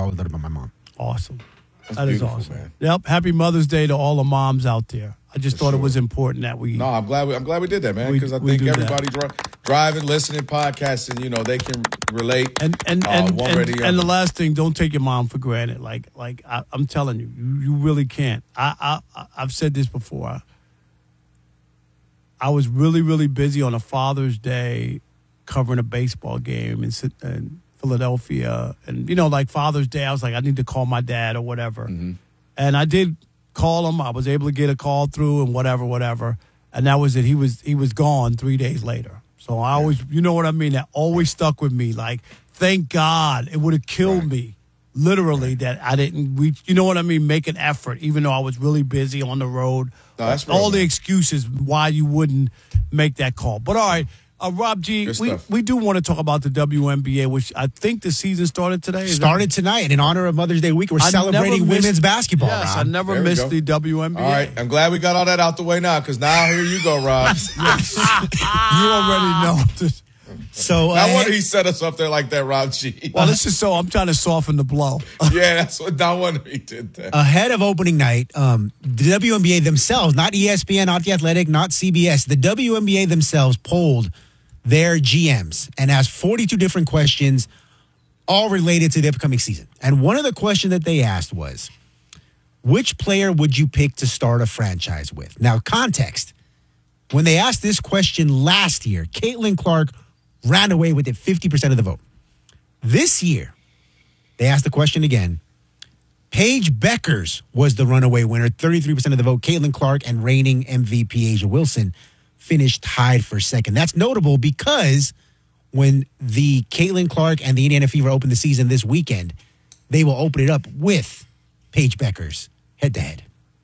always loved about my mom. Awesome. That's That is beautiful, awesome. man. Yep. Happy Mother's Day to all the moms out there. I just thought it was important that we. No, I'm glad we did that, man, because I we think do that. everybody driving, listening, podcasting, they can relate. And the the last thing, don't take your mom for granted. I'm telling you, you really can't. I've said this before. I was really, really busy on a Father's Day covering a baseball game in Philadelphia. And, like Father's Day, I was like, I need to call my dad or whatever. Mm-hmm. And I did call him. I was able to get a call through and whatever. And that was it. He was gone 3 days later. So I always, you know what I mean? That always stuck with me. Like, thank God. It would have killed me, literally, that I didn't reach, you know what I mean? Make an effort, even though I was really busy on the road. No, that's real, all the man. excuses why you wouldn't make that call. But all right, Rob G, we do want to talk about the WNBA, which I think the season started today. Started tonight in honor of Mother's Day week. We're celebrating women's basketball. Yes, Rob. I never There we missed go. the WNBA. All right, I'm glad we got all that out the way now, because now here you go, Rob. You already know this. So I wonder he set us up there like that, Rob G. Well, this is I'm trying to soften the blow. Yeah, that's what. No wonder he did that. ahead of opening night, the WNBA themselves, not ESPN, not The Athletic, not CBS, the WNBA themselves polled their GMs and asked 42 different questions, all related to the upcoming season. And one of the questions that they asked was, which player would you pick to start a franchise with? Now, context. When they asked this question last year, Caitlin Clark ran away with it 50% of the vote. This year, they asked the question again. Paige Beckers was the runaway winner, 33% of the vote. Caitlin Clark and reigning MVP Asia Wilson finished tied for second. That's notable because when the Caitlin Clark and the Indiana Fever open the season this weekend, they will open it up with Paige Beckers head-to-head.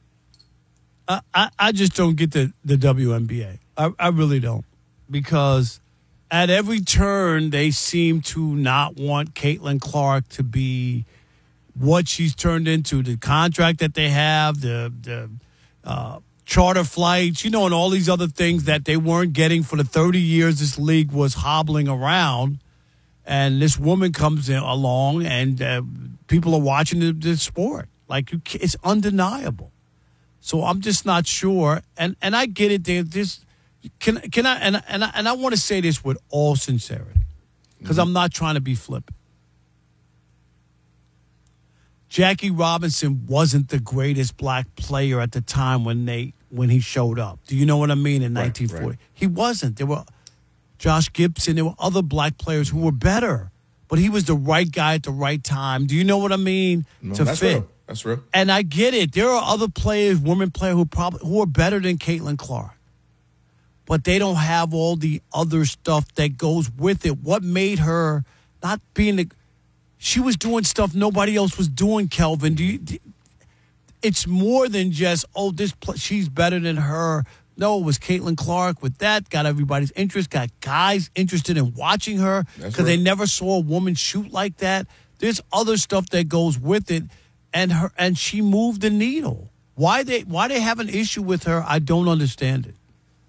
I just don't get the WNBA. I really don't. Because at every turn, they seem to not want Caitlin Clark to be what she's turned into. The contract that they have, the charter flights, and all these other things that they weren't getting for the 30 years this league was hobbling around. And this woman comes along, and people are watching the sport. It's undeniable. So I'm just not sure. And I get it. Can I and I want to say this with all sincerity, because I'm not trying to be flippant. Jackie Robinson wasn't the greatest black player at the time when he showed up. Do you know what I mean? In 1940, right. He wasn't. There were Josh Gibson. There were other black players who were better, but he was the right guy at the right time. Do you know what I mean? No, to that's fit. real. That's real. And I get it. There are other players, women players, who are better than Caitlin Clark. But they don't have all the other stuff that goes with it. What made her not being she was doing stuff nobody else was doing, Kelvin. It's more than just, she's better than her. No, it was Caitlin Clark with that, got everybody's interest, got guys interested in watching her because they never saw a woman shoot like that. There's other stuff that goes with it. And she moved the needle. Why they have an issue with her, I don't understand it.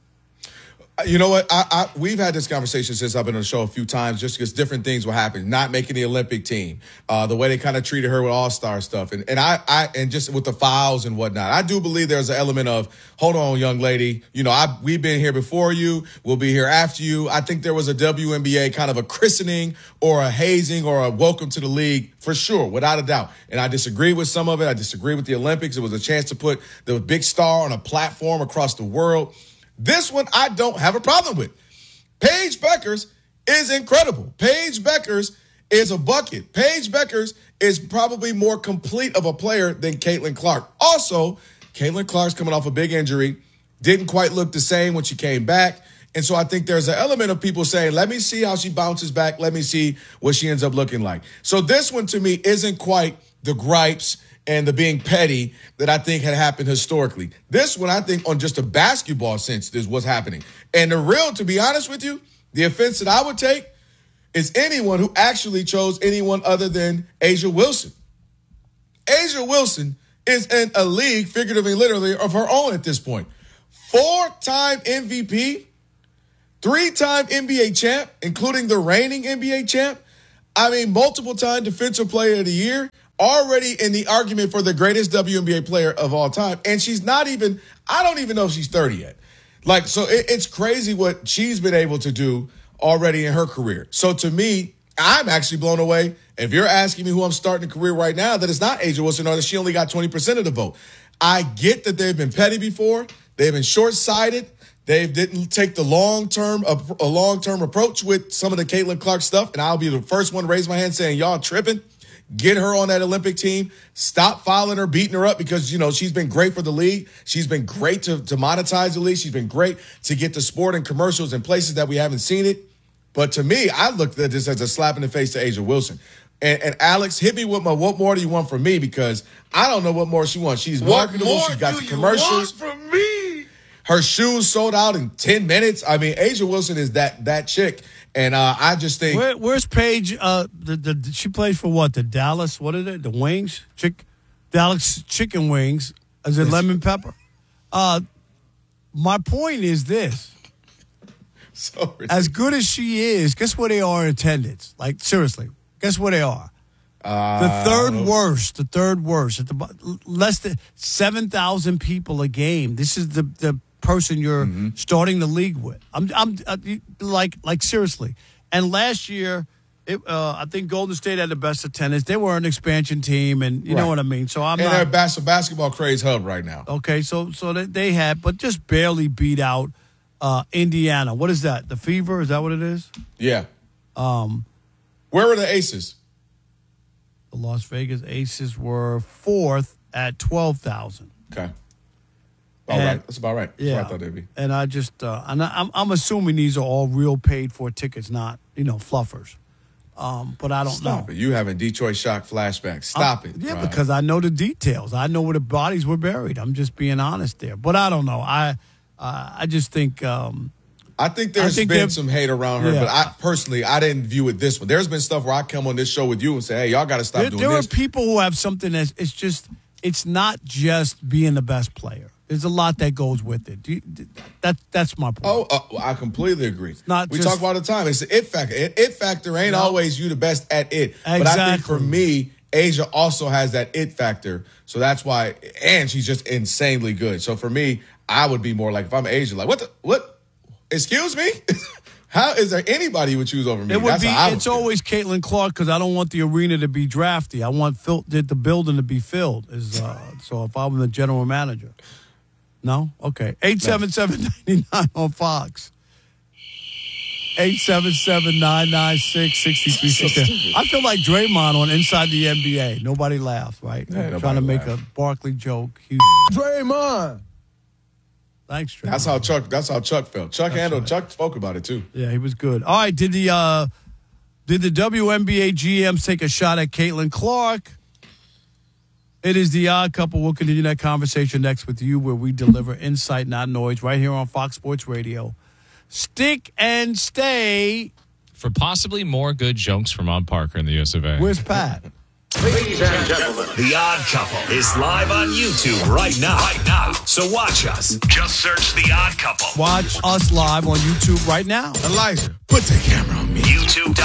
You know what? We've had this conversation since I've been on the show a few times, just because different things were happening. Not making the Olympic team, the way they kind of treated her with All-Star stuff, and just with the fouls and whatnot. I do believe there's an element of, hold on, young lady. We've been here before you. We'll be here after you. I think there was a WNBA kind of a christening or a hazing or a welcome to the league for sure, without a doubt. And I disagree with some of it. I disagree with the Olympics. It was a chance to put the big star on a platform across the world. This one I don't have a problem with. Paige Beckers is incredible. Paige Beckers is a bucket. Paige Beckers is probably more complete of a player than Caitlin Clark. Also, Caitlin Clark's coming off a big injury, didn't quite look the same when she came back. And so I think there's an element of people saying, let me see how she bounces back. Let me see what she ends up looking like. So this one to me isn't quite the gripes and the being petty that I think had happened historically. This one, I think, on just a basketball sense, is what's happening. And to be honest with you, the offense that I would take is anyone who actually chose anyone other than Asia Wilson. Asia Wilson is in a league, figuratively, literally, of her own at this point. 4-time MVP, 3-time NBA champ, including the reigning NBA champ. I mean, multiple-time Defensive Player of the Year, already in the argument for the greatest WNBA player of all time. And she's not even, I don't even know if she's 30 yet. Like, so it's crazy what she's been able to do already in her career. So to me, I'm actually blown away. If you're asking me who I'm starting a career right now, that it's not A'ja Wilson or that she only got 20% of the vote. I get that they've been petty before. They've been short-sighted. They didn't take the long-term approach with some of the Caitlin Clark stuff. And I'll be the first one to raise my hand saying, y'all tripping. Get her on that Olympic team. Stop fouling her, beating her up because, she's been great for the league. She's been great to monetize the league. She's been great to get the sport in commercials in places that we haven't seen it. But to me, I looked at this as a slap in the face to A'ja Wilson. And Alex, hit me with what more do you want from me? Because I don't know what more she wants. She's marketable. She's got the commercials. What more do you want from me? Her shoes sold out in 10 minutes. I mean, A'ja Wilson is that chick. And I just think. Where's Paige? She plays for what? The Dallas, what is it? The Wings? Dallas Chicken Wings. Is it lemon pepper? My point is this. So as good as she is, guess where they are in attendance? Like, seriously, guess where they are? The third worst. At the less than 7,000 people a game. This is the person you're starting the league with. I'm like seriously. And last year, I think Golden State had the best attendance. They were an expansion team, and you know what I mean. So they're a basketball craze hub right now. Okay, so they had, but just barely beat out Indiana. What is that? The Fever? Is that what it is? Yeah. Where were the Aces? The Las Vegas Aces were fourth at 12,000. Okay. Right. That's about right. That's what I thought they'd be. And I just, I'm assuming these are all real paid for tickets, not, fluffers. But I don't know. Stop it. You having Detroit Shock flashbacks. Stop it. Yeah, Brian. because I know the details. I know where the bodies were buried. I'm just being honest there. But I don't know. I just think. I think there's been some hate around her, but I didn't view it this way. There's been stuff where I come on this show with you and say, hey, y'all got to stop doing this. There are people who have something it's not just being the best player. There's a lot that goes with it. That's my point. I completely agree. We talk about it all the time. It's the it factor. It factor ain't always you the best at it. Exactly. But I think for me, A'ja also has that it factor. So that's why, and she's just insanely good. So for me, I would be more like, if I'm A'ja, like, what? Excuse me? How is there anybody you would choose over me? It's always Caitlin Clark because I don't want the arena to be drafty. I want the building to be filled. So if I'm the general manager. No? Okay. 877-99 on Fox. 877-996-6360. I feel like Draymond on Inside the NBA. Nobody laughs, right? Yeah, trying to make a Barkley joke. Draymond. Thanks, Draymond. That's how Chuck felt. Chuck spoke about it too. Yeah, he was good. All right, did the WNBA GMs take a shot at Caitlin Clark? It is The Odd Couple. We'll continue that conversation next with you, where we deliver insight, not noise, right here on Fox Sports Radio. Stick and stay. For possibly more good jokes from Odd Parker in the US of A. Where's Pat? Ladies and gentlemen, The Odd Couple is live on YouTube right now. So watch us. Just search The Odd Couple. Watch us live on YouTube right now. Elijah, put the camera on me.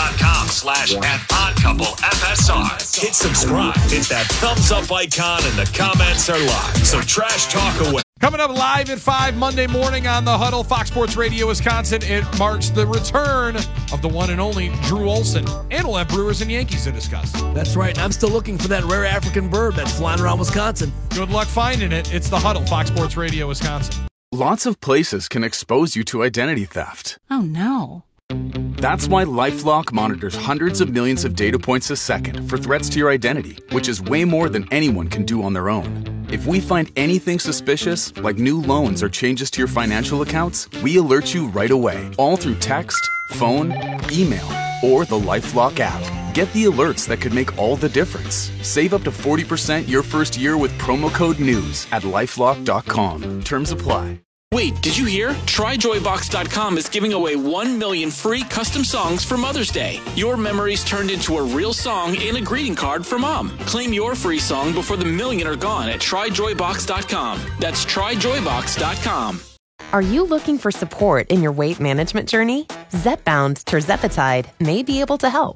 YouTube.com/@OddCoupleFSR. Hit subscribe. Hit that thumbs up icon, and the comments are live. So trash talk away. Coming up live at 5 Monday morning on The Huddle, Fox Sports Radio Wisconsin. It marks the return of the one and only Drew Olson. And we'll have Brewers and Yankees to discuss. That's right. I'm still looking for that rare African bird that's flying around Wisconsin. Good luck finding it. It's The Huddle, Fox Sports Radio Wisconsin. Lots of places can expose you to identity theft. Oh, no. That's why LifeLock monitors hundreds of millions of data points a second for threats to your identity, which is way more than anyone can do on their own. If we find anything suspicious, like new loans or changes to your financial accounts, we alert you right away, all through text, phone, email, or the LifeLock app. Get the alerts that could make all the difference. Save up to 40% your first year with promo code NEWS at LifeLock.com. Terms apply. Wait, did you hear? TryJoyBox.com is giving away 1 million free custom songs for Mother's Day. Your memories turned into a real song and a greeting card for Mom. Claim your free song before the million are gone at TryJoyBox.com. That's TryJoyBox.com. Are you looking for support in your weight management journey? Zepbound Tirzepatide may be able to help.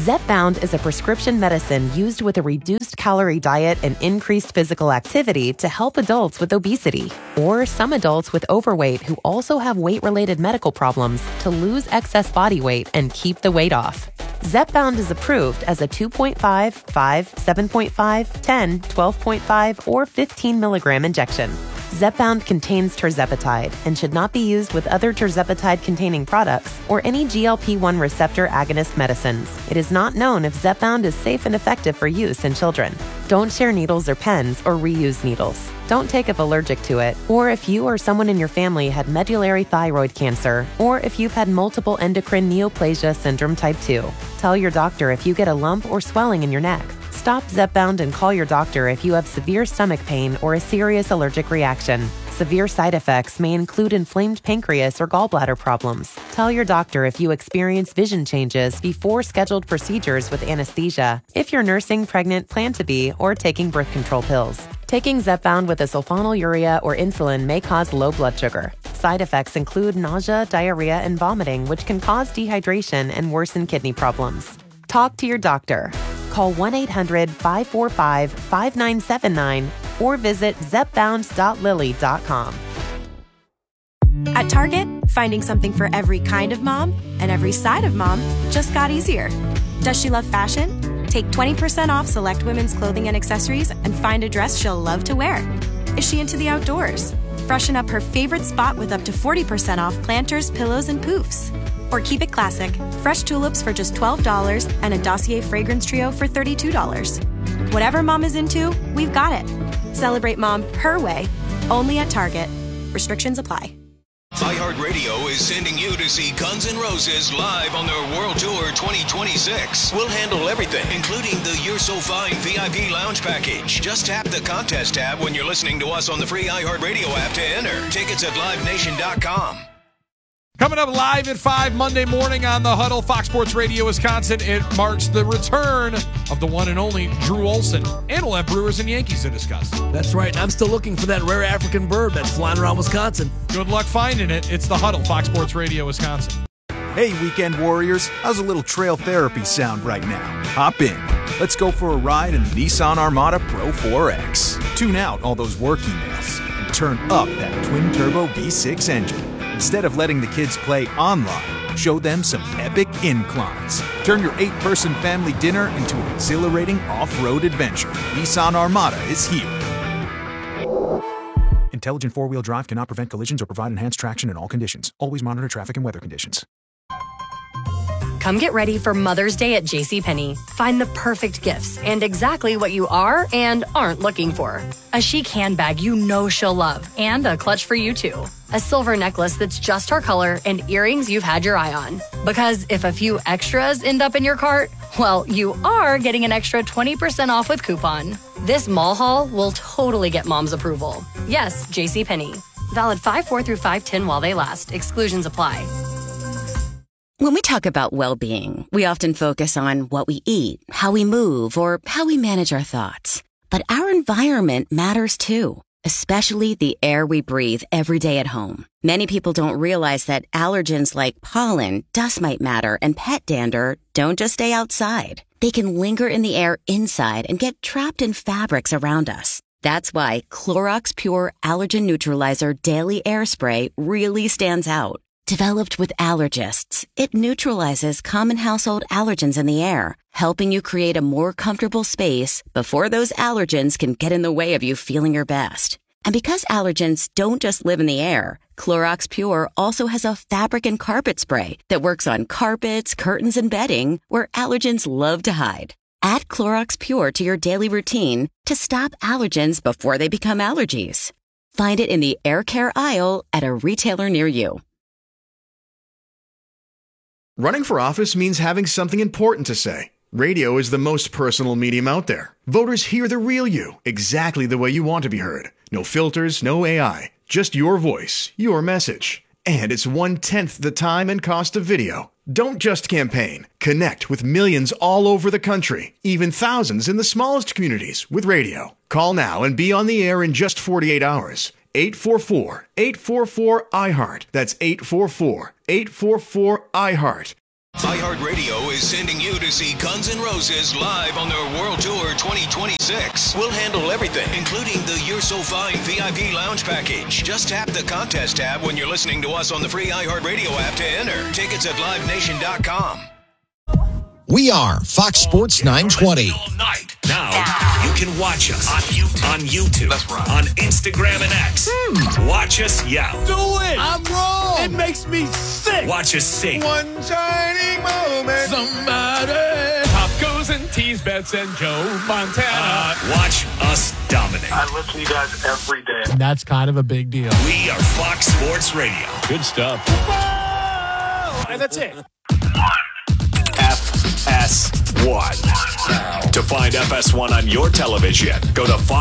Zepbound is a prescription medicine used with a reduced calorie diet and increased physical activity to help adults with obesity, or some adults with overweight who also have weight-related medical problems to lose excess body weight and keep the weight off. Zepbound is approved as a 2.5, 5, 7.5, 10, 12.5, or 15 milligram injection. Zepbound contains tirzepatide and should not be used with other tirzepatide-containing products or any GLP-1 receptor agonist medicines. It is not known if Zepbound is safe and effective for use in children. Don't share needles or pens or reuse needles. Don't take if allergic to it, or if you or someone in your family had medullary thyroid cancer, or if you've had multiple endocrine neoplasia syndrome type 2. Tell your doctor if you get a lump or swelling in your neck. Stop Zepbound and call your doctor if you have severe stomach pain or a serious allergic reaction. Severe side effects may include inflamed pancreas or gallbladder problems. Tell your doctor if you experience vision changes before scheduled procedures with anesthesia, if you're nursing, pregnant, plan to be, or taking birth control pills. Taking Zepbound with a sulfonylurea or insulin may cause low blood sugar. Side effects include nausea, diarrhea, and vomiting, which can cause dehydration and worsen kidney problems. Talk to your doctor. Call 1-800-545-5979 or visit zepbound.lilly.com. At Target, finding something for every kind of mom and every side of mom just got easier. Does she love fashion? Take 20% off select women's clothing and accessories and find a dress she'll love to wear. Is she into the outdoors? Freshen up her favorite spot with up to 40% off planters, pillows, and poofs. Or keep it classic, fresh tulips for just $12 and a Dossier fragrance trio for $32. Whatever mom is into, we've got it. Celebrate mom her way, only at Target. Restrictions apply. iHeartRadio is sending you to see Guns N' Roses live on their World Tour 2026. We'll handle everything, including the You're So Fine VIP lounge package. Just tap the contest tab when you're listening to us on the free iHeartRadio app to enter. Tickets at livenation.com. Coming up live at 5 Monday morning on The Huddle, Fox Sports Radio Wisconsin. It marks the return of the one and only Drew Olson. And we'll have Brewers and Yankees to discuss. That's right. And I'm still looking for that rare African bird that's flying around Wisconsin. Good luck finding it. It's The Huddle, Fox Sports Radio Wisconsin. Hey, weekend warriors. How's a little trail therapy sound right now? Hop in. Let's go for a ride in the Nissan Armada Pro 4X. Tune out all those work emails and turn up that twin-turbo V6 engine. Instead of letting the kids play online, show them some epic inclines. Turn your 8-person family dinner into an exhilarating off-road adventure. Nissan Armada is here. Intelligent four-wheel drive cannot prevent collisions or provide enhanced traction in all conditions. Always monitor traffic and weather conditions. Come get ready for Mother's Day at JCPenney. Find the perfect gifts and exactly what you are and aren't looking for. A chic handbag you know she'll love and a clutch for you too. A silver necklace that's just her color and earrings you've had your eye on. Because if a few extras end up in your cart, well, you are getting an extra 20% off with coupon. This mall haul will totally get mom's approval. Yes, JCPenney. Valid 5/4 through 5/10 while they last. Exclusions apply. When we talk about well-being, we often focus on what we eat, how we move, or how we manage our thoughts. But our environment matters too, especially the air we breathe every day at home. Many people don't realize that allergens like pollen, dust mite matter, and pet dander don't just stay outside. They can linger in the air inside and get trapped in fabrics around us. That's why Clorox Pure Allergen Neutralizer Daily Air Spray really stands out. Developed with allergists, it neutralizes common household allergens in the air, helping you create a more comfortable space before those allergens can get in the way of you feeling your best. And because allergens don't just live in the air, Clorox Pure also has a fabric and carpet spray that works on carpets, curtains, and bedding where allergens love to hide. Add Clorox Pure to your daily routine to stop allergens before they become allergies. Find it in the air care aisle at a retailer near you. Running for office means having something important to say. Radio is the most personal medium out there. Voters hear the real you, exactly the way you want to be heard. No filters, no AI, just your voice, your message. And it's 1/10 the time and cost of video. Don't just campaign. Connect with millions all over the country, even thousands in the smallest communities with radio. Call now and be on the air in just 48 hours. 844-844-IHEART. That's 844-844-IHEART. iHeartRadio is sending you to see Guns N' Roses live on their World Tour 2026. We'll handle everything, including the You're So Fine VIP lounge package. Just tap the contest tab when you're listening to us on the free iHeartRadio app to enter. Tickets at livenation.com. We are Fox Sports 920. Now you can watch us on YouTube, that's right, on Instagram and X. Watch us yell. Do it. I'm wrong. It makes me sick. Watch us sing. One shining moment. Somebody. Pop goes and tease bets and Joe Montana. Watch us dominate. I listen to you guys every day. That's kind of a big deal. We are Fox Sports Radio. Good stuff. And that's it. FS1. To find FS1 on your television, go to Fox